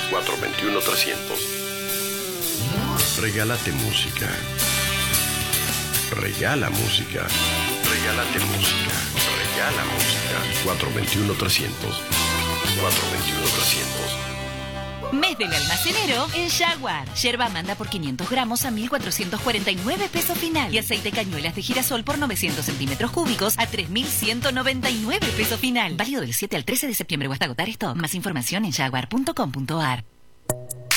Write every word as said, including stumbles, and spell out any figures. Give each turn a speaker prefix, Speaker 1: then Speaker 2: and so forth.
Speaker 1: cuatro dos uno, trescientos. Regálate música. Regala música. Regálate música. Regala música. cuatro dos uno, trescientos. cuatro dos uno, trescientos.
Speaker 2: Mes del almacenero en Jaguar. Yerba manda por quinientos gramos a mil cuatrocientos cuarenta y nueve pesos final. Y aceite cañuelas de girasol por novecientos centímetros cúbicos a tres mil ciento noventa y nueve pesos final. Válido del siete al trece de septiembre o hasta agotar esto. Más información en jaguar punto com punto ar.